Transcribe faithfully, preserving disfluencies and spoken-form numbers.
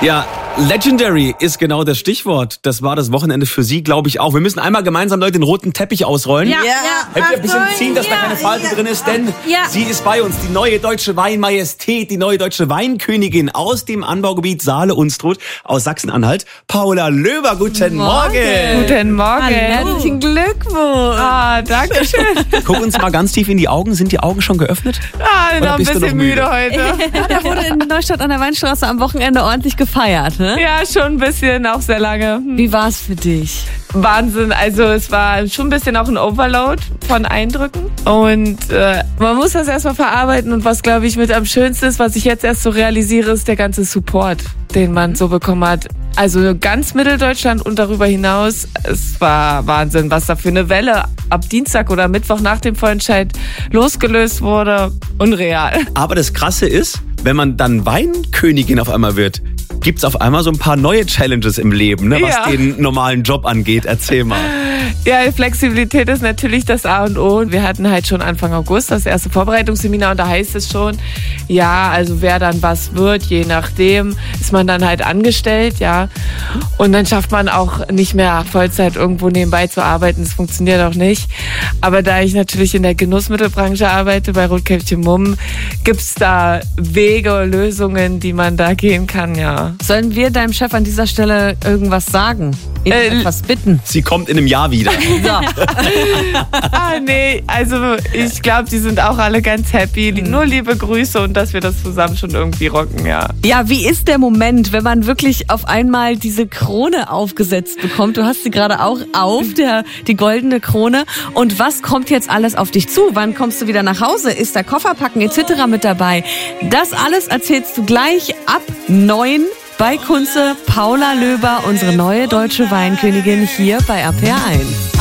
Ja, Legendary ist genau das Stichwort. Das war das Wochenende für Sie, glaube ich, auch. Wir müssen einmal gemeinsam, Leute, den roten Teppich ausrollen. Ja, ja. Helft ihr ein bisschen ziehen, dass ja, da keine Falte ja, drin ist, denn ja. sie ist bei uns, die neue deutsche Weinmajestät, die neue deutsche Weinkönigin aus dem Anbaugebiet Saale-Unstrut aus Sachsen-Anhalt, Paula Löber. Guten Morgen. Morgen. Guten Morgen. Herzlichen Glückwunsch. Ah, danke schön. Guck uns mal ganz tief in die Augen. Sind die Augen schon geöffnet? Ah, Oder noch ein bist du bisschen noch müde? müde heute. Ja, da wurde in Neustadt an der Weinstraße am Wochenende ordentlich gefeiert, ne? Ja, schon ein bisschen, auch sehr lange. Hm. Wie war's für dich? Wahnsinn, also es war schon ein bisschen auch ein Overload von Eindrücken und äh, man muss das erstmal verarbeiten und was, glaube ich, mit am schönsten ist, was ich jetzt erst so realisiere, ist der ganze Support, den man so bekommen hat. Also ganz Mitteldeutschland und darüber hinaus, es war Wahnsinn, was da für eine Welle ab Dienstag oder Mittwoch nach dem Vorentscheid losgelöst wurde. Unreal. Aber das Krasse ist, wenn man dann Weinkönigin auf einmal wird, gibt's auf einmal so ein paar neue Challenges im Leben, ne, was Ja. den normalen Job angeht. Erzähl mal. Ja, Flexibilität ist natürlich das A und O. Wir hatten halt schon Anfang August das erste Vorbereitungsseminar und da heißt es schon, ja, also wer dann was wird, je nachdem, ist man dann halt angestellt, ja. Und dann schafft man auch nicht mehr Vollzeit irgendwo nebenbei zu arbeiten. Das funktioniert auch nicht. Aber da ich natürlich in der Genussmittelbranche arbeite, bei Rotkäppchen Mumm, gibt's da Wege, Lösungen, die man da gehen kann, ja. Sollen wir deinem Chef an dieser Stelle irgendwas sagen? Ihn Äh, etwas bitten? Sie kommt in einem Jahr wieder. So. Ah, nee, also ich glaube, die sind auch alle ganz happy. Nur liebe Grüße und dass wir das zusammen schon irgendwie rocken, ja. Ja, wie ist der Moment, wenn man wirklich auf einmal diese Krone aufgesetzt bekommt? Du hast sie gerade auch auf, der, die goldene Krone. Und was kommt jetzt alles auf dich zu? Wann kommst du wieder nach Hause? Ist da Kofferpacken et cetera mit dabei? Das alles erzählst du gleich ab neun bei Kunze. Paula Löber, unsere neue deutsche Weinkönigin hier bei R P R eins.